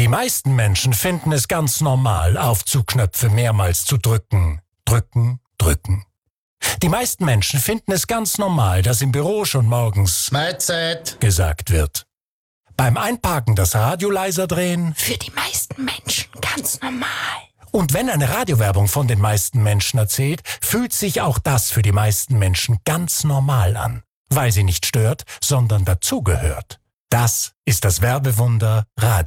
Die meisten Menschen finden es ganz normal, Aufzugknöpfe mehrmals zu drücken. Drücken, drücken. Die meisten Menschen finden es ganz normal, dass im Büro schon morgens Mahlzeit gesagt wird. Beim Einparken das Radio leiser drehen. Für die meisten Menschen ganz normal. Und wenn eine Radiowerbung von den meisten Menschen erzählt, fühlt sich auch das für die meisten Menschen ganz normal an. Weil sie nicht stört, sondern dazugehört. Das ist das Werbewunder Radio.